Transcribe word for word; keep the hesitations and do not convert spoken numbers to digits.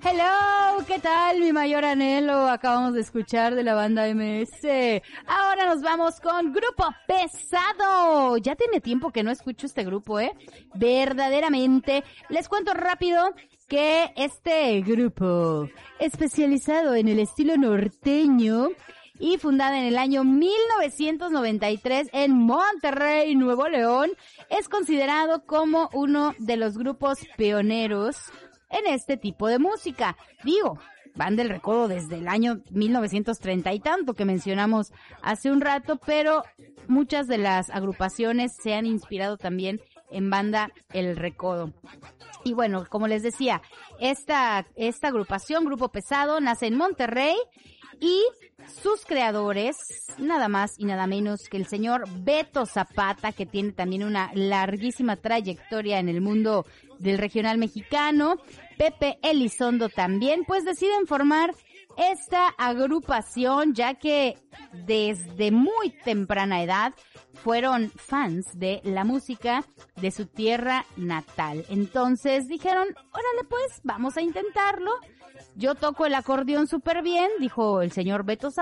Hello, ¿qué tal? Mi mayor anhelo, acabamos de escuchar de la banda M S. Ahora nos vamos con Grupo Pesado. Ya tiene tiempo que no escucho este grupo, ¿eh? Verdaderamente. Les cuento rápido que este grupo, especializado en el estilo norteño y fundada en el año mil novecientos noventa y tres en Monterrey, Nuevo León, es considerado como uno de los grupos pioneros en este tipo de música. Digo, van del recodo desde el año mil novecientos treinta y tanto que mencionamos hace un rato, pero muchas de las agrupaciones se han inspirado también en banda El Recodo. Y bueno, como les decía, esta, esta agrupación, Grupo Pesado, nace en Monterrey y sus creadores, nada más y nada menos que el señor Beto Zapata, que tiene también una larguísima trayectoria en el mundo del regional mexicano, Pepe Elizondo también, pues deciden formar esta agrupación, ya que desde muy temprana edad fueron fans de la música de su tierra natal. Entonces dijeron, órale pues, vamos a intentarlo. Yo toco el acordeón súper bien, dijo el señor Beto Zapata.